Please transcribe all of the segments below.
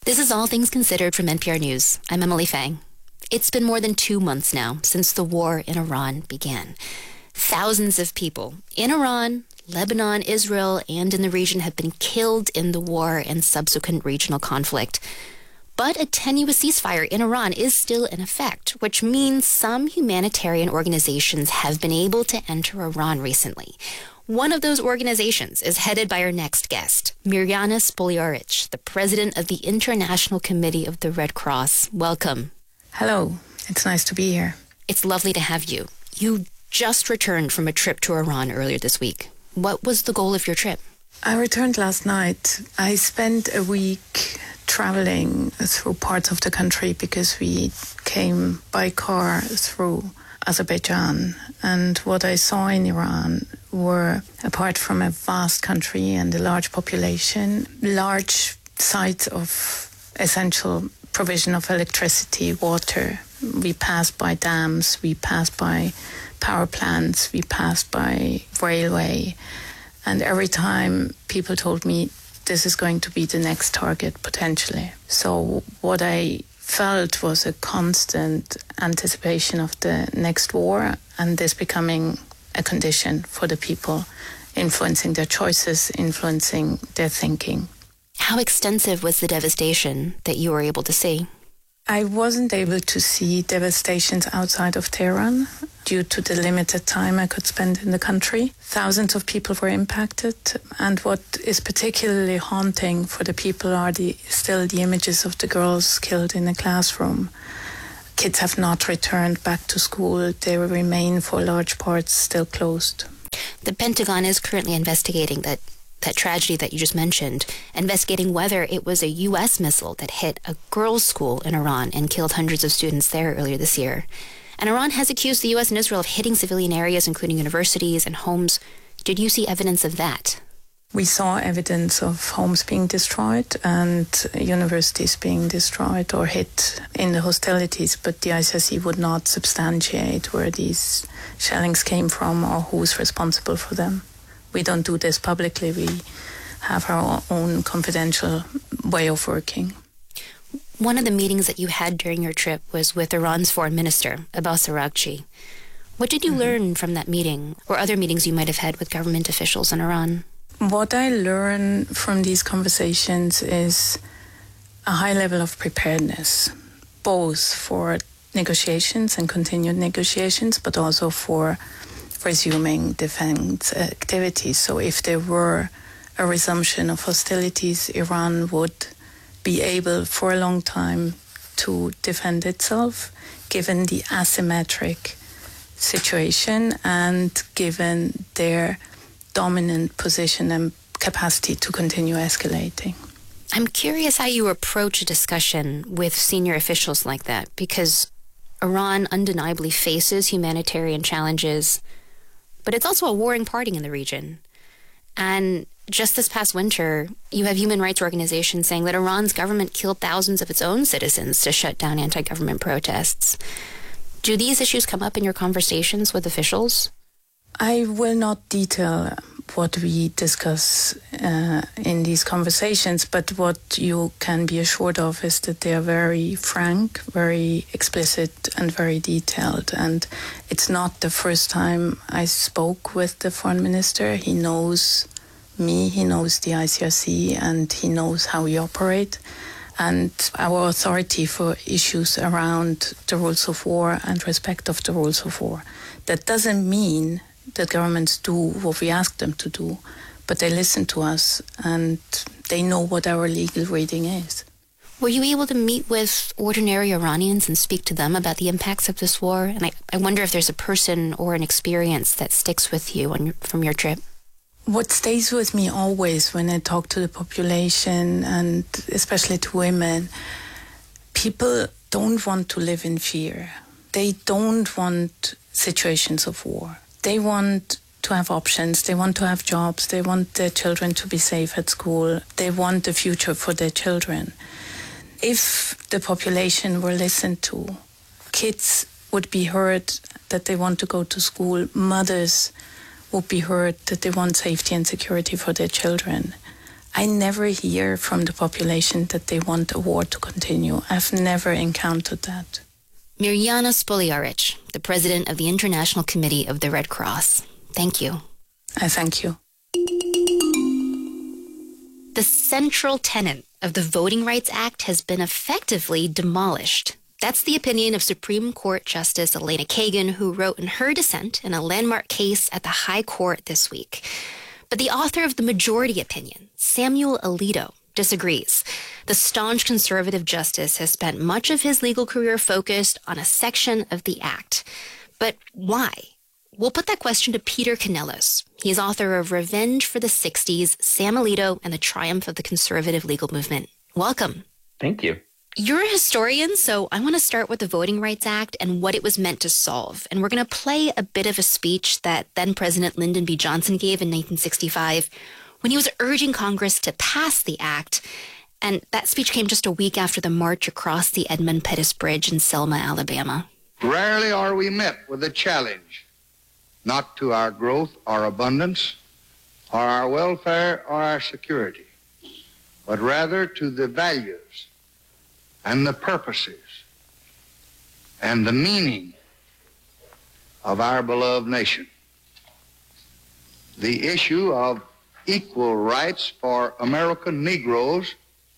This is All Things Considered from NPR News. I'm Emily Fang. It's been more than 2 months now since the war in Iran began. Thousands of people in Iran, Lebanon, Israel, and in the region have been killed in the war and subsequent regional conflict. But a tenuous ceasefire in Iran is still in effect, which means some humanitarian organizations have been able to enter Iran recently. One of those organizations is headed by our next guest, Mirjana Spoljaric, the president of the International Committee of the Red Cross. Welcome. Hello. It's nice to be here. It's lovely to have you. You just returned from a trip to Iran earlier this week. What was the goal of your trip? I returned last night. I spent a week traveling through parts of the country because we came by car through Azerbaijan. And what I saw in Iran were, apart from a vast country and a large population, large sites of essential provision of electricity, water. We passed by dams, we passed by power plants, we passed by railway. And every time people told me this is going to be the next target potentially. So what I felt was a constant anticipation of the next war, and this becoming a condition for the people, influencing their choices, influencing their thinking. How extensive was the devastation that you were able to see? I wasn't able to see devastations outside of Tehran due to the limited time I could spend in the country. Thousands of people were impacted, and what is particularly haunting for the people are still the images of the girls killed in the classroom. Kids have not returned back to school. They remain for large parts still closed. The Pentagon is currently investigating that tragedy that you just mentioned, investigating whether it was a U.S. missile that hit a girls' school in Iran and killed hundreds of students there earlier this year. And Iran has accused the U.S. and Israel of hitting civilian areas, including universities and homes. Did you see evidence of that? We saw evidence of homes being destroyed and universities being destroyed or hit in the hostilities, but the ICRC would not substantiate where these shellings came from or who's responsible for them. We don't do this publicly. We have our own confidential way of working. One of the meetings that you had during your trip was with Iran's foreign minister, Abbas Araghchi. What did you learn from that meeting or other meetings you might have had with government officials in Iran? What I learned from these conversations is a high level of preparedness, both for negotiations and continued negotiations, but also for resuming defense activities. So if there were a resumption of hostilities, Iran would be able for a long time to defend itself, given the asymmetric situation and given their dominant position and capacity to continue escalating. I'm curious how you approach a discussion with senior officials like that, because Iran undeniably faces humanitarian challenges, but it's also a warring party in the region. And just this past winter, you have human rights organizations saying that Iran's government killed thousands of its own citizens to shut down anti-government protests. Do these issues come up in your conversations with officials? I will not detail what we discuss in these conversations, but what you can be assured of is that they are very frank, very explicit, and very detailed. And it's not the first time I spoke with the foreign minister. He knows me, he knows the ICRC, and he knows how we operate. And our authority for issues around the rules of war and respect of the rules of war. That doesn't mean that governments do what we ask them to do, but they listen to us and they know what our legal reading is. Were you able to meet with ordinary Iranians and speak to them about the impacts of this war? And I wonder if there's a person or an experience that sticks with you from your trip. What stays with me always when I talk to the population, and especially to women, people don't want to live in fear. They don't want situations of war. They want to have options. They want to have jobs. They want their children to be safe at school. They want a future for their children. If the population were listened to, kids would be heard that they want to go to school. Mothers would be heard that they want safety and security for their children. I never hear from the population that they want the war to continue. I've never encountered that. Mirjana Spoljaric, the president of the International Committee of the Red Cross. Thank you. I thank you. The central tenet of the Voting Rights Act has been effectively demolished. That's the opinion of Supreme Court Justice Elena Kagan, who wrote in her dissent in a landmark case at the High Court this week. But the author of the majority opinion, Samuel Alito, disagrees. The staunch conservative justice has spent much of his legal career focused on a section of the act. But why? We'll put that question to Peter Canellos. He's author of Revenge for the 60s, Sam Alito, and the Triumph of the Conservative Legal Movement. Welcome. Thank you. You're a historian, so I want to start with the Voting Rights Act and what it was meant to solve. And we're going to play a bit of a speech that then President Lyndon B. Johnson gave in 1965 when he was urging Congress to pass the act. And that speech came just a week after the march across the Edmund Pettus Bridge in Selma, Alabama. Rarely are we met with a challenge, not to our growth or abundance, or our welfare or our security, but rather to the values and the purposes and the meaning of our beloved nation. The issue of equal rights for American Negroes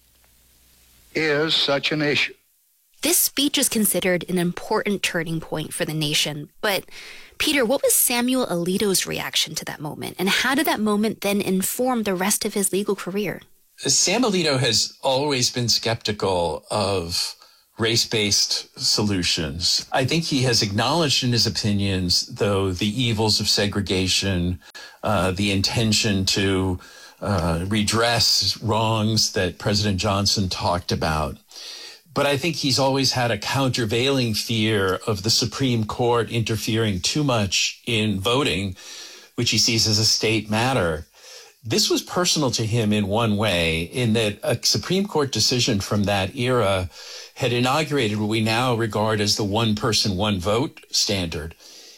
is such an issue. This speech is considered an important turning point for the nation. But, Peter, what was Samuel Alito's reaction to that moment? And how did that moment then inform the rest of his legal career? Sam Alito has always been skeptical of race-based solutions. I think he has acknowledged in his opinions, though, the evils of segregation, the intention to redress wrongs that President Johnson talked about. But I think he's always had a countervailing fear of the Supreme Court interfering too much in voting, which he sees as a state matter. This was personal to him in one way, in that a Supreme Court decision from that era had inaugurated what we now regard as the one person, one vote standard.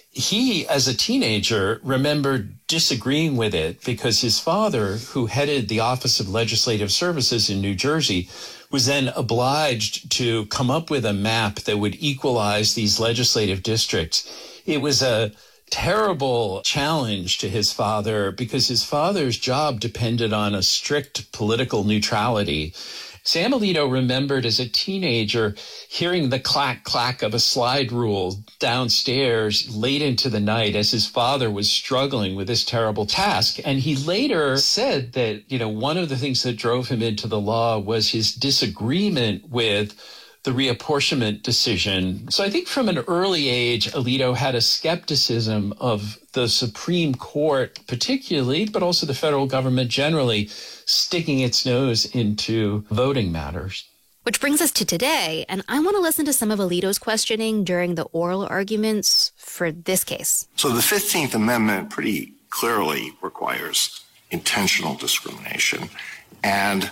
He, as a teenager, remembered disagreeing with it because his father, who headed the Office of Legislative Services in New Jersey, was then obliged to come up with a map that would equalize these legislative districts. It was a terrible challenge to his father because his father's job depended on a strict political neutrality. Sam Alito remembered as a teenager hearing the clack-clack of a slide rule downstairs late into the night as his father was struggling with this terrible task. And he later said that, one of the things that drove him into the law was his disagreement with the reapportionment decision. So I think from an early age, Alito had a skepticism of the Supreme Court particularly, but also the federal government generally, sticking its nose into voting matters. Which brings us to today, and I want to listen to some of Alito's questioning during the oral arguments for this case. So the 15th Amendment pretty clearly requires intentional discrimination, and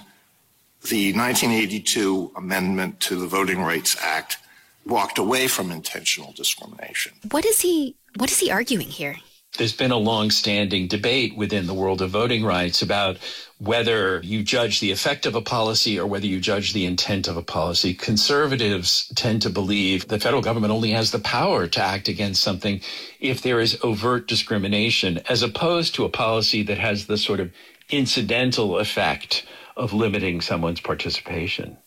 the 1982 amendment to the Voting Rights Act walked away from intentional discrimination. What is he arguing here? There's been a long-standing debate within the world of voting rights about whether you judge the effect of a policy or whether you judge the intent of a policy. Conservatives tend to believe the federal government only has the power to act against something if there is overt discrimination, as opposed to a policy that has the sort of incidental effect of limiting someone's participation.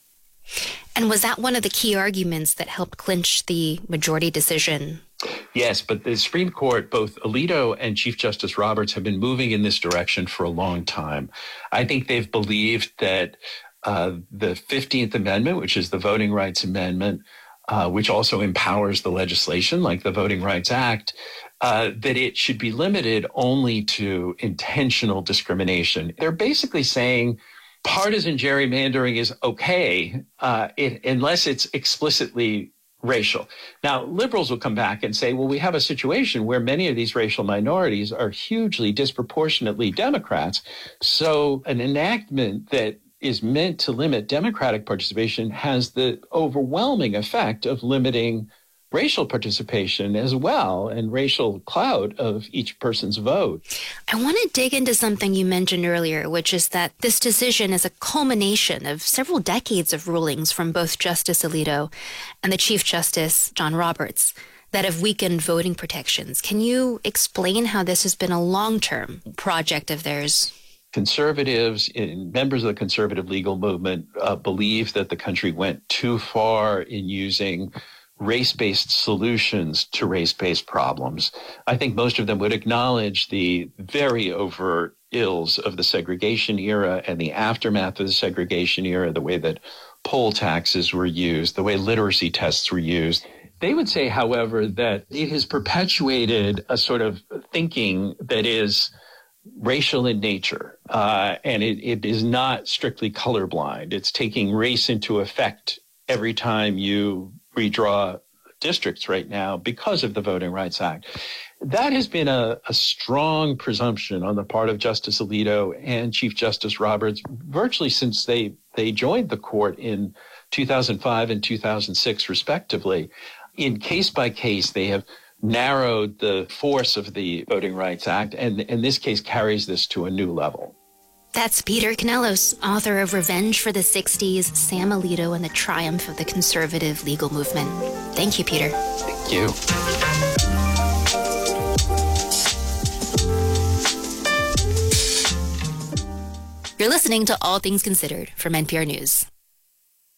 And was that one of the key arguments that helped clinch the majority decision? Yes, but the Supreme Court, both Alito and Chief Justice Roberts, have been moving in this direction for a long time. I think they've believed that the 15th Amendment, which is the Voting Rights Amendment, which also empowers the legislation like the Voting Rights Act, that it should be limited only to intentional discrimination. They're basically saying partisan gerrymandering is okay unless it's explicitly racial. Now, liberals will come back and say, well, we have a situation where many of these racial minorities are hugely disproportionately Democrats. So an enactment that is meant to limit Democratic participation has the overwhelming effect of limiting racial participation as well and racial clout of each person's vote. I want to dig into something you mentioned earlier, which is that this decision is a culmination of several decades of rulings from both Justice Alito and the Chief Justice, John Roberts, that have weakened voting protections. Can you explain how this has been a long-term project of theirs? Conservatives and members of the conservative legal movement believe that the country went too far in using race-based solutions to race-based problems. I think most of them would acknowledge the very overt ills of the segregation era and the aftermath of the segregation era, the way that poll taxes were used, the way literacy tests were used. They would say, however, that it has perpetuated a sort of thinking that is racial in nature, and it is not strictly colorblind. It's taking race into effect every time you redraw districts right now because of the Voting Rights Act. That has been a strong presumption on the part of Justice Alito and Chief Justice Roberts virtually since they joined the court in 2005 and 2006, respectively. In case by case, they have narrowed the force of the Voting Rights Act, and this case carries this to a new level. That's Peter Canellos, author of Revenge for the 60s, Sam Alito and the Triumph of the Conservative Legal Movement. Thank you, Peter. Thank you. You're listening to All Things Considered from NPR News.